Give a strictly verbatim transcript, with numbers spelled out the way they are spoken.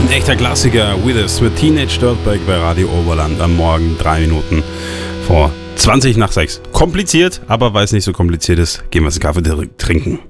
Ein echter Klassiker, Withers mit Teenage Dirtbag bei Radio Oberland am Morgen, drei Minuten vor zwanzig nach sechs. Kompliziert, aber weil es nicht so kompliziert ist, gehen wir einen Kaffee trinken.